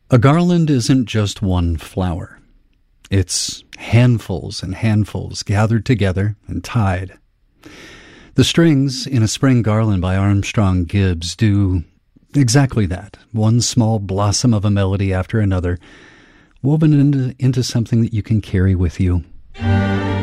A garland isn't just one flower. It's handfuls and handfuls gathered together and tied. The strings in a spring garland by Armstrong Gibbs do exactly that, one small blossom of a melody after another, woven into something that you can carry with you